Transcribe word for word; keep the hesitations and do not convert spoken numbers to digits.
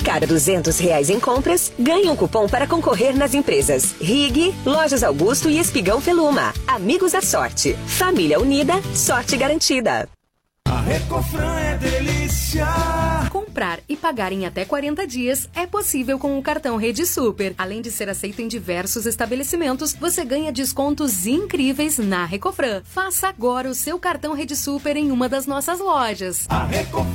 cada duzentos reais em compras, ganhe um cupom para concorrer nas empresas Rig, Lojas Augusto e Espigão Feluma. Amigos da sorte. Família unida, sorte garantida. A Recofran é delícia. Comprar e pagar em até quarenta dias é possível com o cartão Rede Super. Além de ser aceito em diversos estabelecimentos, você ganha descontos incríveis na Recofran. Faça agora o seu cartão Rede Super em uma das nossas lojas. A Recofran